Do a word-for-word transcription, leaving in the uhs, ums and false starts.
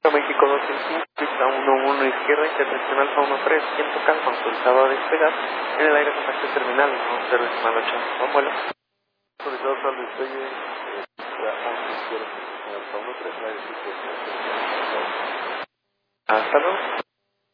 México dos cero cinco, pista uno uno izquierda, internacional Alfa uno tres, ciento calma, autorizado a despegar, en el aire contacto terminal, uno cero decimal ocho, buen vuelo. Autorizado para el despegue, pista once izquierda, Alfa uno tres, aire cinco. Hasta luego.